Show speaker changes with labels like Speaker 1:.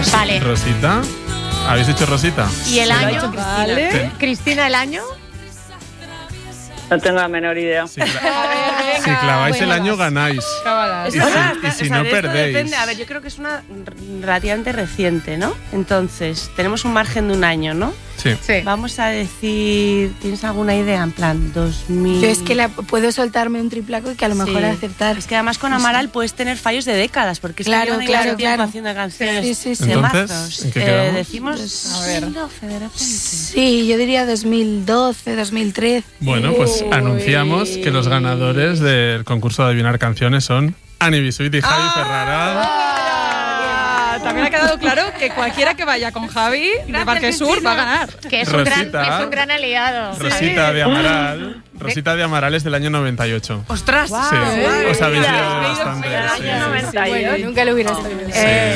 Speaker 1: Vale.
Speaker 2: Rosita. ¿Habéis hecho Rosita?
Speaker 1: ¿Y el año?
Speaker 3: Vale.
Speaker 1: Cristina, ¿el año?
Speaker 4: No tengo la menor idea.
Speaker 2: Si claváis el año, ganáis.
Speaker 3: Cábalas.
Speaker 2: Y si no,
Speaker 5: de esto
Speaker 2: perdéis.
Speaker 5: depende. A ver, yo creo que es una relativamente reciente, ¿no? Entonces, tenemos un margen de un año, ¿no?
Speaker 2: Sí.
Speaker 1: Sí.
Speaker 5: Vamos a decir, ¿tienes alguna idea? En plan, 2000...
Speaker 3: Yo es que puedo soltarme un triplaco y que a lo mejor
Speaker 5: Sí.
Speaker 3: acertar.
Speaker 5: Es que además con Amaral puedes tener fallos de décadas, porque es
Speaker 3: Claro,
Speaker 5: que
Speaker 3: claro, claro.
Speaker 5: haciendo canciones
Speaker 3: Sí.
Speaker 5: de
Speaker 2: Entonces,
Speaker 5: mazos.
Speaker 2: ¿en qué quedamos?
Speaker 5: Decimos
Speaker 3: A ver.
Speaker 5: 2012 de repente.
Speaker 3: Sí, yo diría 2012, 2013.
Speaker 2: Bueno, pues anunciamos que los ganadores del concurso de adivinar canciones son Ani Bisuit y Javi Ferrara.
Speaker 6: También ha quedado claro que cualquiera que vaya con Javi de Parque Sur va a ganar.
Speaker 1: Que es
Speaker 2: Rosita.
Speaker 1: un gran aliado.
Speaker 2: Rosita de Amaral. Rosita de Amaral es del año 98.
Speaker 6: ¡Ostras!
Speaker 2: Sí, os habéis liado bastante.
Speaker 4: Del año
Speaker 2: sí.
Speaker 4: 98.
Speaker 3: Bueno, nunca lo hubiera sabido.
Speaker 2: Sí.